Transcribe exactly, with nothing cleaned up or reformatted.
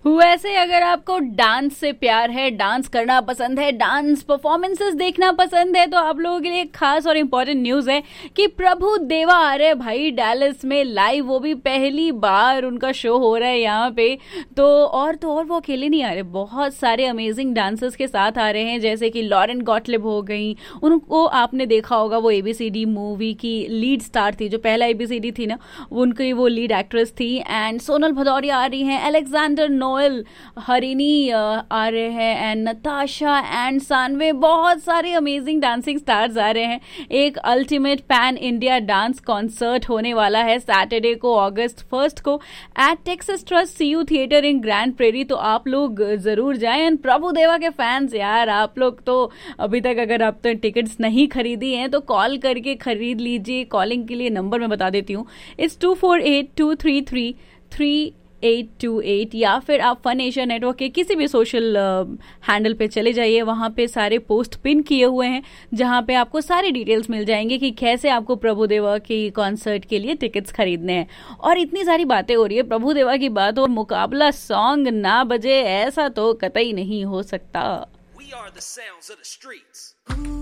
वैसे अगर आपको डांस से प्यार है, डांस करना पसंद है, डांस परफॉर्मेंसेस देखना पसंद है, तो आप लोगों के लिए खास और इम्पोर्टेंट न्यूज है कि प्रभु देवा आ रहे भाई डैलस में लाइव, वो भी पहली बार उनका शो हो रहा है यहाँ पे। तो और तो और वो अकेले नहीं आ रहे, बहुत सारे अमेजिंग डांसर्स के साथ आ रहे हैं, जैसे कि लॉरेन गॉटलिब हो गई, उनको आपने देखा होगा, वो एबीसीडी मूवी की लीड स्टार थी, जो पहला एबीसीडी थी ना, उनकी वो लीड एक्ट्रेस थी। एंड सोनल भदौरिया आ रही हैं, अलेक्जेंडर नोएल, हरिनी आ रहे हैं, एंड नताशा एंड सानवे, बहुत सारे अमेजिंग डांसिंग स्टार्स आ रहे हैं। एक ultimate pan India dance concert होने वाला है सैटरडे को अगस्त फर्स्ट को eight Texas trust CU theatre in grand prairie. तो आप लोग जरूर जाएं। एंड प्रभु देवा के फैंस यार, आप लोग तो अभी तक अगर आप तो टिकट्स नहीं खरीदी हैं तो कॉल करके खरीद लीजिए। कॉलिंग के लिए नंबर मैं बता देती हूँ, it's to four eight to three three three eight to eight, या फिर आप फन एशिया नेटवर्क के किसी भी सोशल हैंडल पे चले जाइए, वहाँ पे सारे पोस्ट पिन किए हुए हैं जहाँ पे आपको सारी डिटेल्स मिल जाएंगे कि कैसे आपको प्रभुदेवा की कॉन्सर्ट के लिए टिकट्स खरीदने हैं। और इतनी सारी बातें हो रही है प्रभुदेवा की बात और मुकाबला सॉन्ग ना बजे, ऐसा तो कतई नहीं हो सकता। We are the sounds of the streets.